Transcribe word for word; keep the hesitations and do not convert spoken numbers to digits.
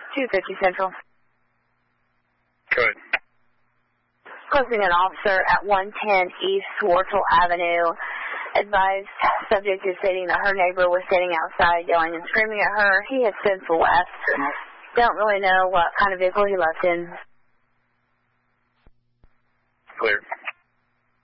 two fifty Central. Good. Closing an officer at one ten East Swartle Avenue. Advised subject is stating that her neighbor was standing outside yelling and screaming at her. He has since left. Don't really know what kind of vehicle he left in. Clear.